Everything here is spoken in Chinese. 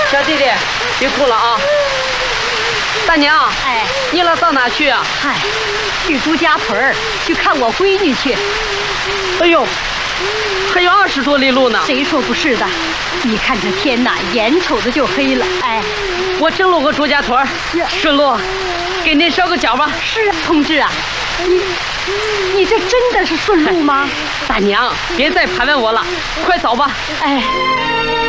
小弟弟，别哭了啊！大娘， 哎， 你老到哪去啊？ 嗨，去朱家屯儿去看我闺女去。 哎呦，还有20多里路呢。 谁说不是的？你看这天呐，眼瞅着就黑了。哎， 我正路过朱家屯，顺路给您捎个脚吧。 是啊，同志啊，你这真的是顺路吗？ 大娘，别再盘问我了，快走吧。 哎。